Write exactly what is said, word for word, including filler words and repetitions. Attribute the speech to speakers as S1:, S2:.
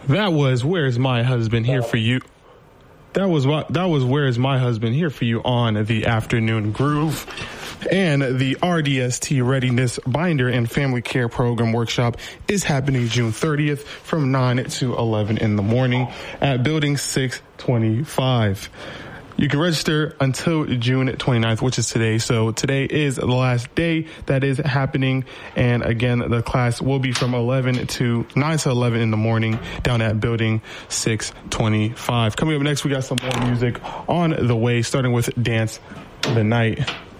S1: That was Where's My Husband Here For You. That was what that was Where's My Husband Here For You on the Afternoon Groove. And the R D S T Readiness Binder and Family Care Program Workshop is happening June thirtieth from nine to eleven in the morning at Building six twenty-five. You can register until June twenty-ninth, which is today. So today is the last day that is happening. And again, the class will be from eleven to nine to eleven in the morning down at Building six twenty-five. Coming up next, we got some more music on the way, starting with Dance the Night.